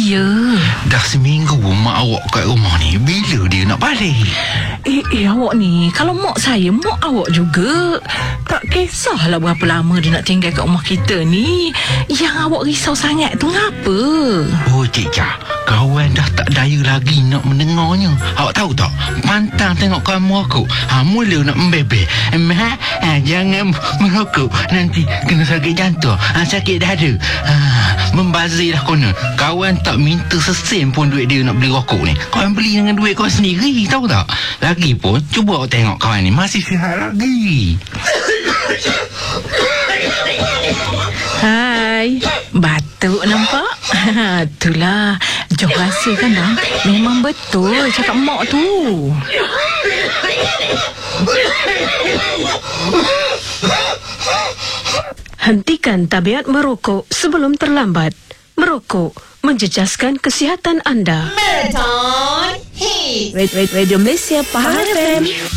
Ya. Dah seminggu mak awak kat rumah ni. Bila dia nak balik? Awak ni, kalau mak saya, mak awak juga. Tak kisahlah berapa lama dia nak tinggal kat rumah kita ni. Yang awak risau sangat tu ngapa? Oh, Cik Jah, kawan dah tak daya lagi nak mendengarnya. Awak tahu tak? Pantang tengok kamu aku. Mula nak membebel. Jangan merokok. Nanti kena sakit jantung. Sakit dada. Membazir dah kena. Kawan tak minta sesen pun duit dia nak beli rokok ni. Kawan beli dengan duit kau sendiri, tahu tak? Lagipun, cuba awak tengok kawan ni. Masih sihat lagi. Hai, batuk nampak? Itulah, jom rahsiakan bang. Memang betul cakap mak tu. Hentikan tabiat merokok sebelum terlambat. Merokok menjejaskan kesihatan anda. Marathon Hits. Radio Malaysia Pahang FM.